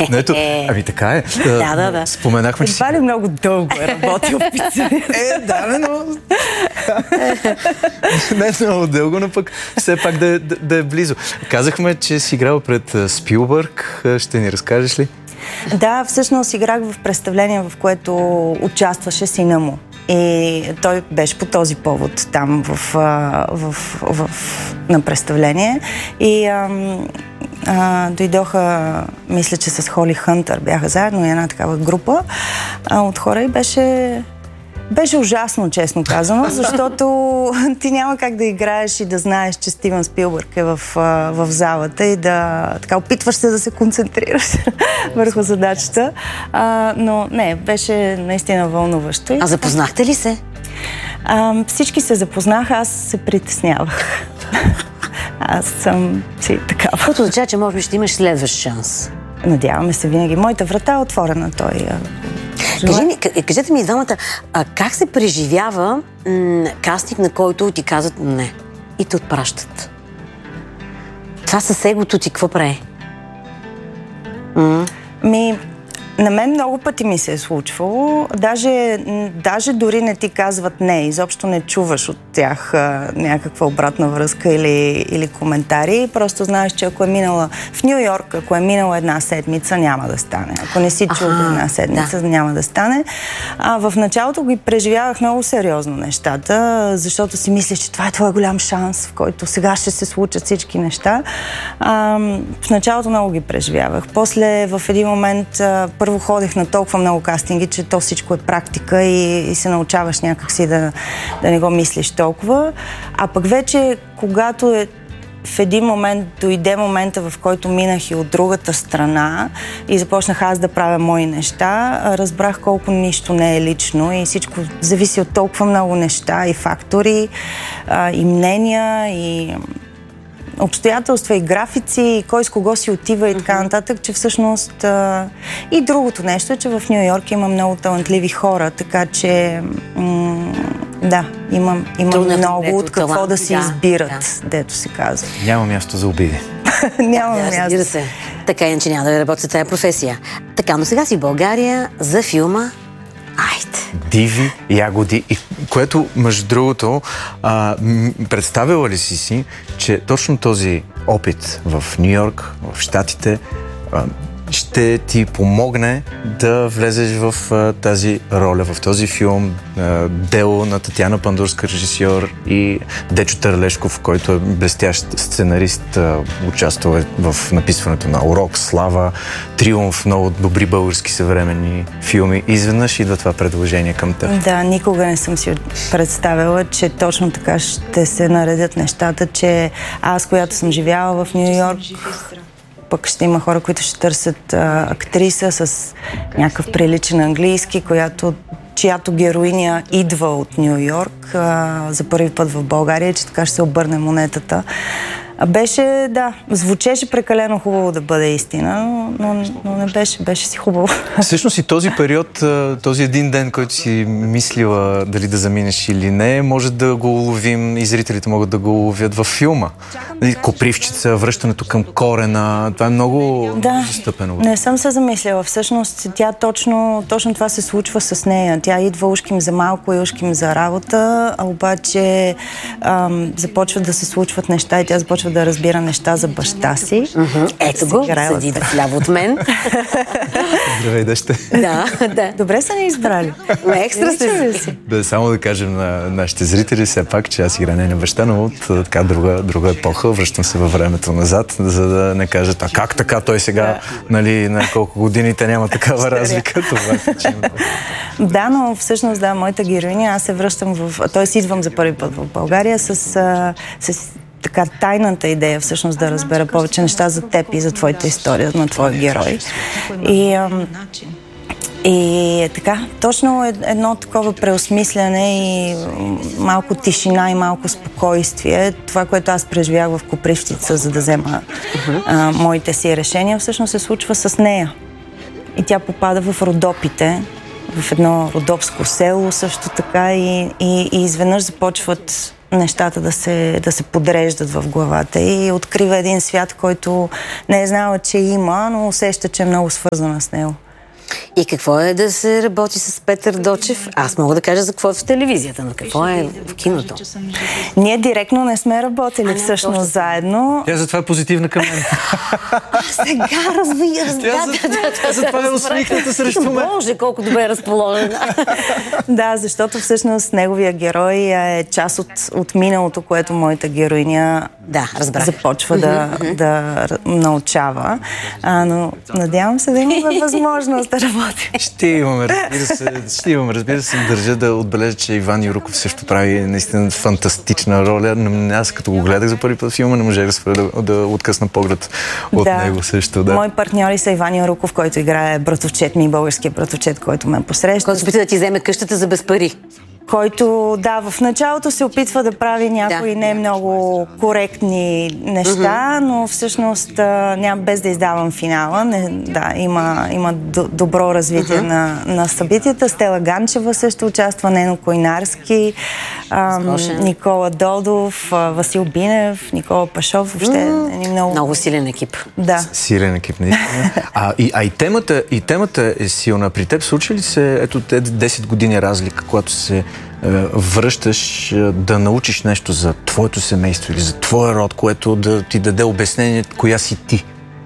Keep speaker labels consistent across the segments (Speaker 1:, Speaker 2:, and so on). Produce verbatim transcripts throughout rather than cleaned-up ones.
Speaker 1: Но ето, ами така е.
Speaker 2: Да, да, да.
Speaker 1: Споменахме, че си...
Speaker 3: Това ли много дълго е работил в пицарията?
Speaker 1: Е, да, но... Не много дълго, но пък все пак да, да, да е близо. Казахме, че си играл пред Спилбърг. Ще ни разкажеш ли?
Speaker 3: Да, всъщност играх в представление, в което участваше сина му. И той беше по този повод там в, в, в, в, на представление. И ам, а, дойдоха, мисля, че с Холи Хънтър бяха заедно и една такава група а, от хора и беше... Беше ужасно, честно казано, защото ти няма как да играеш и да знаеш, че Стивън Спилбърг е в, в залата и да така опитваш се да се концентрираш върху задачата. А, но не, беше наистина вълнуващо.
Speaker 2: А запознахте ли се?
Speaker 3: А, всички се запознаха, аз се притеснявах. Аз съм си такава.
Speaker 2: Което означава, че може би ще имаш следващ шанс.
Speaker 3: Надяваме се винаги. Моята врата е отворена, той...
Speaker 2: Кажи ми, кажете ми двамата, а как се преживява м- кастинг, на който ти казват не и те отпращат? Това със егото ти какво прави?
Speaker 3: М- Ми, на мен много пъти ми се е случвало. Даже, даже дори не ти казват не, изобщо не чуваш от тях а, някаква обратна връзка или, или коментари. Просто знаеш, че ако е минала в Ню Йорк, ако е минала една седмица, няма да стане. Ако не си чул една седмица, да. няма да стане. А в началото ги преживявах много сериозно нещата, защото си мислиш, че това е твой голям шанс, в който сега ще се случат всички неща. А, в началото много ги преживявах. После в един момент а, първо ходех на толкова много кастинги, че то всичко е практика и, и се научаваш някакси да, да не го мислиш толкова. А пък вече, когато е в един момент дойде момента, в който минах и от другата страна и започнах аз да правя мои неща, разбрах колко нищо не е лично и всичко зависи от толкова много неща и фактори, и мнения, и обстоятелства, и графици, и кой с кого си отива и така нататък, че всъщност... А... И другото нещо е, че в Ню Йорк има много талантливи хора, така че... М- да, имам, имам много от какво талант, да си да, избират, да. Дето се казва.
Speaker 1: Няма място за обиди.
Speaker 3: Няма
Speaker 2: да,
Speaker 3: място.
Speaker 2: Разбира се. Така иначе няма да работи тази професия. Така, но сега си в България за филма Айде.
Speaker 1: Диви ягоди. И което, между другото, а, представила ли си си, че точно този опит в Ню Йорк, в Щатите, а, ще ти помогне да влезеш в а, тази роля, в този филм, а, дело на Татяна Пандурска, режисьор, и Дечо Търлешков, който е блестящ сценарист, а, участвал е в написването на Урок, Слава, Триумф, много добри български съвременни филми. Изведнъж идва това предложение към теб.
Speaker 3: Да, никога не съм си представила, че точно така ще се наредят нещата, че аз, която съм живяла в Ню Йорк, пък ще има хора, които ще търсят а, актриса с някакъв приличен английски, която, чиято героиня идва от Ню Йорк а, за първи път в България, че така ще се обърне монетата. А беше, да, звучеше прекалено хубаво да бъде истина, но, но, но не беше, беше си хубаво.
Speaker 1: Всъщност и този период, този един ден, който си мислила дали да заминеш или не, може да го уловим и зрителите могат да го уловят във филма. Копривщица, връщането към корена, това е много
Speaker 3: да,
Speaker 1: застъпено.
Speaker 3: Не съм се замислила. Всъщност тя точно, точно това се случва с нея. Тя идва ушким за малко и ушким за работа, а обаче ам, започват да се случват неща и тя започва да разбира неща за баща си.
Speaker 2: Mm-hmm. Ето го, седи вляво от мен.
Speaker 1: Здравей, дъще.
Speaker 2: Да, да.
Speaker 3: Добре са ни избрали.
Speaker 2: Екстра се си.
Speaker 1: Да, само да кажем на нашите зрители все пак, че аз игра нейна баща, но от така друга, друга епоха. Връщам се във времето назад, за да не кажат, а как така той сега, да. Нали, на колко годините няма такава разлика. Това, че...
Speaker 3: Да, но всъщност, да, моята героиня, аз се връщам в... Тоест идвам за първи път в България с... с така тайната идея всъщност да разбера повече неща за теб и за твоята история, на твоя герой. И, и така, точно едно такова преосмисляне и малко тишина и малко спокойствие. Това, което аз преживях в Копривщица, за да взема uh-huh. а, моите си решения, всъщност се случва с нея. И тя попада в Родопите, в едно родопско село също така и, и, и изведнъж започват нещата да се, да се подреждат в главата и открива един свят, който не е знала, че има, но усеща, че е много свързана с него.
Speaker 2: И какво е да се работи с Петър Дочев? Аз мога да кажа за какво е в телевизията, но какво е в киното?
Speaker 3: Ние директно не сме работили всъщност точно заедно.
Speaker 1: Тя затова е позитивна към мен.
Speaker 2: Сега разви...
Speaker 1: Тя затова е усмихната срещу мен.
Speaker 2: Боже, колко добре е разположена.
Speaker 3: Да, защото всъщност неговия герой е част от, от миналото, което моята героиня
Speaker 2: да,
Speaker 3: започва да, да научава. А, но надявам се да имаме възможност да работим.
Speaker 1: Ще имаме, разбира се. Ще имаме, разбира се. Държа да отбележа, че Иван Юруков също прави наистина фантастична роля. Аз като го гледах за първи път филма, не можех да спра да, да откъсна поглед от да. него също. Да.
Speaker 3: Мои партньори са Иван Юруков, който играе братовчет ми, българския братовчет, който ме посреща.
Speaker 2: Който се опита да ти вземе къщата за без пари.
Speaker 3: Който, да, в началото се опитва да прави някои да. не много коректни неща, mm-hmm. но всъщност няма без да издавам финала. Не, да, има, има добро развитие mm-hmm. на, на събитията. Стела Ганчева също участва, Нено Койнарски, ам, Никола Додов, Васил Бинев, Никола Пашов. Въобще mm-hmm. е много...
Speaker 2: Много силен екип.
Speaker 3: Да.
Speaker 1: Силен екип, наистина. а, и, а и, темата, и темата е силна. При теб случва ли се ето десет години разлика, когато се връщаш да научиш нещо за твоето семейство или за твоя род, което да ти даде обяснение коя си ти?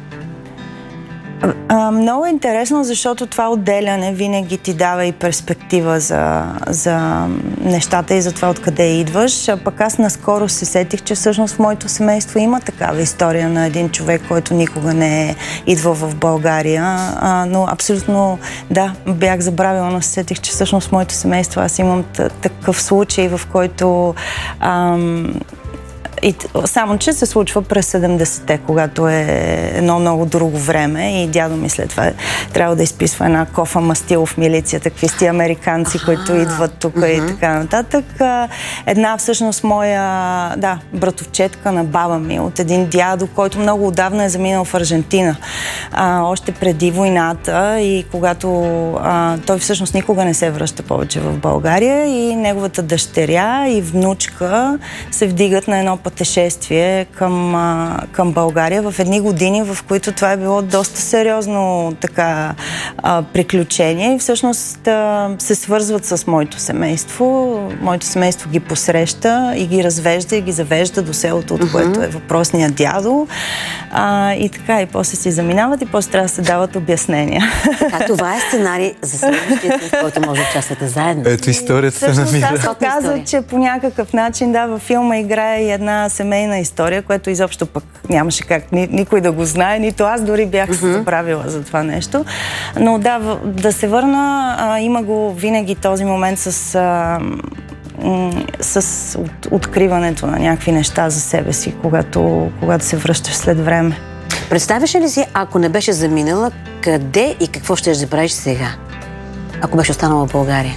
Speaker 3: А, много е интересно, защото това отделяне винаги ти дава и перспектива за, за нещата и за това откъде идваш. А пък аз наскоро се сетих, че всъщност в моето семейство има такава история на един човек, който никога не е идвал в България. А, но абсолютно, да, бях забравила, но се сетих, че всъщност в моето семейство аз имам такъв случай, в който ам, И, само, че се случва през седемдесетте, когато е едно много друго време и дядо ми след това трябва да изписва една кофа мастило в милицията, какви сте американци, А-а-а. които идват тук uh-huh. и така нататък. Една всъщност моя, да, братовчетка на баба ми от един дядо, който много отдавна е заминал в Аржентина. А, още преди войната и когато а, той всъщност никога не се връща повече в България и неговата дъщеря и внучка се вдигат на едно пътешествие към, а, към България в едни години, в които това е било доста сериозно така а, приключение и всъщност а, се свързват с моето семейство. Моето семейство ги посреща и ги развежда и ги завежда до селото, от uh-huh. което е въпросният дядо. А, и така, и после си заминават и после трябва да се дават обяснения.
Speaker 2: А това е сценарий за следващия, в който може да участвате заедно.
Speaker 1: Ето историята се намира.
Speaker 3: Всъщност аз се казва, че по някакъв начин, да, във филма играе и една семейна история, което изобщо пък нямаше как ни, никой да го знае, нито аз дори бях uh-huh. се забравила за това нещо. Но да, в, да се върна, а, има го винаги този момент с, а, м- с от, откриването на някакви неща за себе си, когато, когато се връщаш след време.
Speaker 2: Представяш ли си, ако не беше заминала, къде и какво ще да правиш сега? Ако беше останала в България?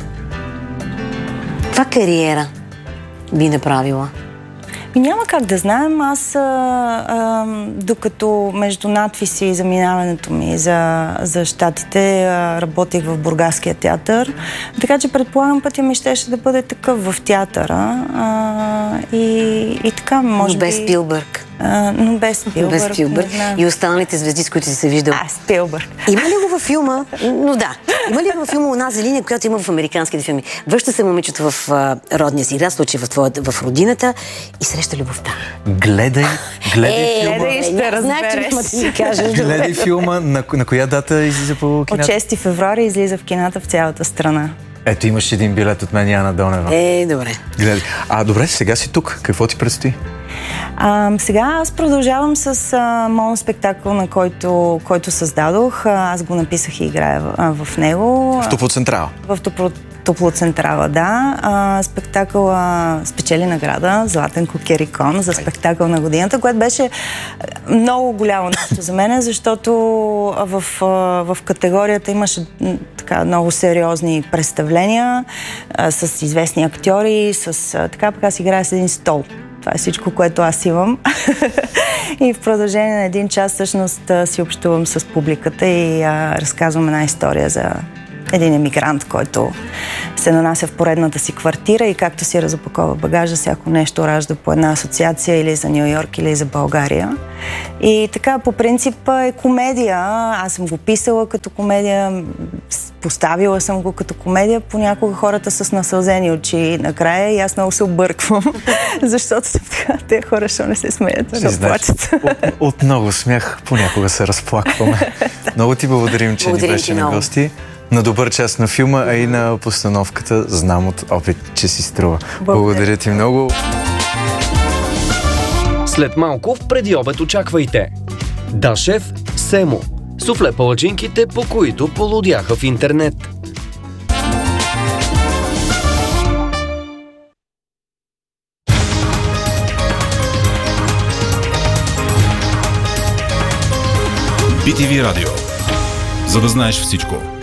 Speaker 2: Каква кариера би направила?
Speaker 3: И няма как да знаем. Аз, а, а, докато между надписи и заминаването ми за, за щатите, а, работих в Бургаския театър. Така че предполагам пътя ми щеше да бъде такъв в театъра. А, и, и така, може
Speaker 2: но без
Speaker 3: би...
Speaker 2: Спилбърг.
Speaker 3: А, но без Спилбърг.
Speaker 2: Без Спилбърг. И останалите звезди, с които си се виждал.
Speaker 3: А, Спилбърг.
Speaker 2: Има ли го във филма? Но да. Има ли във филма онази линия, която има в американските филми? Връща се момичето в а, родния си град, случай в, твоята, в родината и среща любовта.
Speaker 1: Гледай, гледай
Speaker 3: е,
Speaker 1: филма.
Speaker 3: Гледай, ще разбереш.
Speaker 1: Гледай филма. На, на коя дата излиза по кината?
Speaker 3: От шести февруари излиза в кината в цялата страна.
Speaker 1: Ето, имаш един билет от мен, Яна Донева.
Speaker 2: Е, добре.
Speaker 1: Гледай. А, добре, сега си тук. Какво ти предстои?
Speaker 3: А, сега аз продължавам с а, моноспектакъл, на който, който създадох. А, аз го написах и играя в, в него.
Speaker 1: В Топлоцентрала?
Speaker 3: В Топло, Топлоцентрала, да. А, спектакъла спечели награда Златен кукерикон за спектакъл на годината, което беше много голямо нещо за мен, защото в, в категорията имаше така много сериозни представления а, с известни актьори, с а, така пък аз играя с един стол. Това е всичко, което аз имам. И в продължение на един час всъщност си общувам с публиката и а, разказвам една история за един емигрант, който се нанася в поредната си квартира и както си разопакова багажа, всяко нещо ражда по една асоциация или за Ню Йорк, или за България. И така, по принцип е комедия. Аз съм го писала като комедия, поставила съм го като комедия. Понякога хората са с насълзени очи накрая и аз много се обърквам, защото съм така, те хора ще не се смеят, ще плачат.
Speaker 1: От, от много смях понякога се разплакваме. Много ти благодарим, че
Speaker 2: благодарим
Speaker 1: ни беше на гости. На добър час на филма, а и на постановката. Знам от опит, че си струва. Благодаря, благодаря ти много.
Speaker 4: След малко в преди обед очаквайте Да шеф, Семо. Суфле палачинките, по които полудяха в интернет.
Speaker 5: би ти ви Радио. За да знаеш всичко.